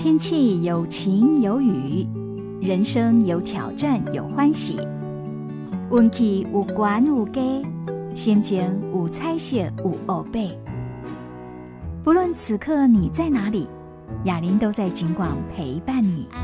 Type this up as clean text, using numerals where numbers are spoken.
天气有晴有雨，人生有挑战有欢喜，运气有悬有低，心情有彩色有乌白。不论此刻你在哪里，雅琳都在警广陪伴你。